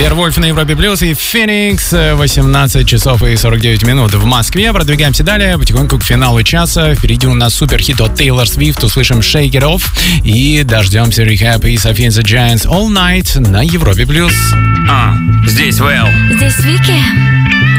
Вервольф на Европе Плюс и Феникс. 18 часов и 49 минут в Москве. Продвигаемся далее, потихоньку к финалу часа. Впереди у нас суперхит от Тейлор Свифт. Услышим Shake It Off. И дождемся Rehab и Sophie and the Giants All Night на Европе Плюс. Здесь Вэл. Здесь Вики.